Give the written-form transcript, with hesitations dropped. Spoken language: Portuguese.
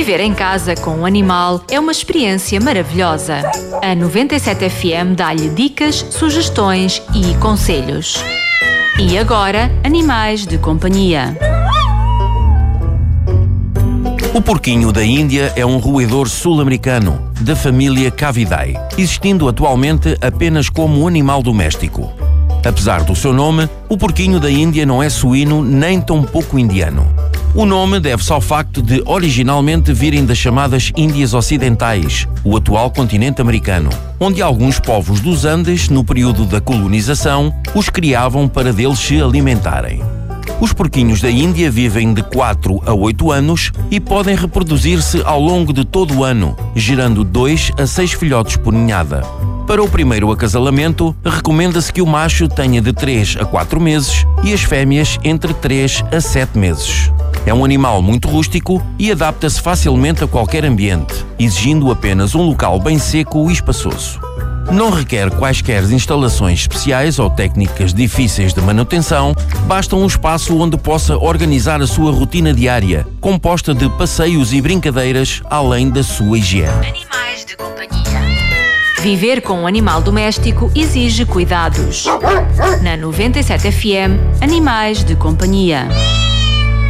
Viver em casa com um animal é uma experiência maravilhosa. A 97 FM dá-lhe dicas, sugestões e conselhos. E agora, animais de companhia. O porquinho da Índia é um roedor sul-americano, da família Cavidae, existindo atualmente apenas como animal doméstico. Apesar do seu nome, o porquinho da Índia não é suíno nem tampouco indiano. O nome deve-se ao facto de originalmente virem das chamadas Índias Ocidentais, o atual continente americano, onde alguns povos dos Andes, no período da colonização, os criavam para deles se alimentarem. Os porquinhos da Índia vivem de 4 a 8 anos e podem reproduzir-se ao longo de todo o ano, gerando 2 a 6 filhotes por ninhada. Para o primeiro acasalamento, recomenda-se que o macho tenha de 3 a 4 meses e as fêmeas entre 3 a 7 meses. É um animal muito rústico e adapta-se facilmente a qualquer ambiente, exigindo apenas um local bem seco e espaçoso. Não requer quaisquer instalações especiais ou técnicas difíceis de manutenção, basta um espaço onde possa organizar a sua rotina diária, composta de passeios e brincadeiras, além da sua higiene. Animais de companhia. Viver com um animal doméstico exige cuidados. Na 97 FM, Animais de companhia.